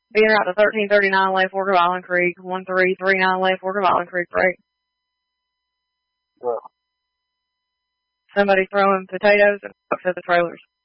Being out to 1339 left Fork of Island Creek, 1339 left Fork of Island Creek, right? Yeah. Somebody throwing potatoes and to the trailers.